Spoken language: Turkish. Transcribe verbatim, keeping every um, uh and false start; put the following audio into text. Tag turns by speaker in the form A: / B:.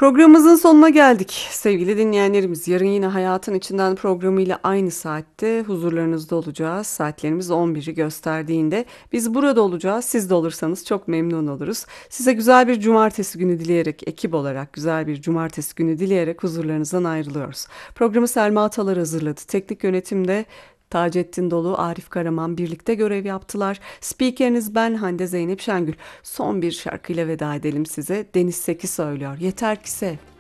A: Programımızın sonuna geldik. Sevgili dinleyenlerimiz, yarın yine Hayatın İçinden programıyla aynı saatte huzurlarınızda olacağız. Saatlerimiz on biri gösterdiğinde biz burada olacağız. Siz de olursanız çok memnun oluruz. Size güzel bir cumartesi günü dileyerek, ekip olarak güzel bir cumartesi günü dileyerek huzurlarınızdan ayrılıyoruz. Programı Selma Atalar hazırladı. Teknik yönetimde Taceddin Dolu, Arif Karaman birlikte görev yaptılar. Spikeriniz ben Hande Zeynep Şengül. Son bir şarkıyla veda edelim size. Deniz Seki söylüyor. Yeter ki sev.